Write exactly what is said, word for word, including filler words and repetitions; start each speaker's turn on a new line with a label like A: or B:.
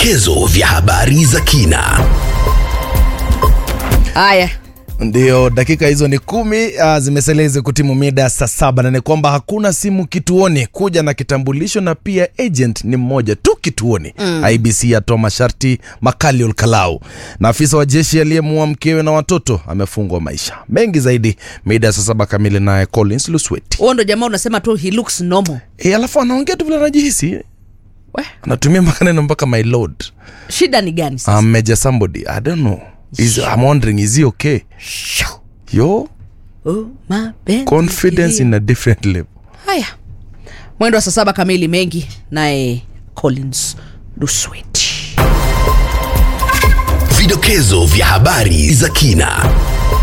A: Vidokezo vya habari za kina.
B: Haya.
C: Ndio, dakika hizo ni kumi uh, zimeseleze kutimu mida saa saba, na ni kwamba hakuna simu kituoni, kuja na kitambulisho, na pia agent ni mmoja tu kituoni. mm. I B C yatoa masharti makali Olkalau, na afisa wa jeshi aliyemuua mkewe na watoto amefungwa maisha. Mengi zaidi mida saa saba kamili, naye Collins Lusweti.
B: Huo ndo jamaa unasema tu he looks normal.
C: E, alafu anaongea tu vile anajihisi.
B: We,
C: anatumia maneno mpaka my lord.
B: Shida ni gani sasa?
C: I'm major somebody, I don't know. Is, I'm wondering, is he okay? Yo,
B: oh, my
C: confidence in a different level.
B: Haya, mwendo wa saa saba kamili, mengi naye Collins Lusweti.
A: Vidokezo vya habari za kina.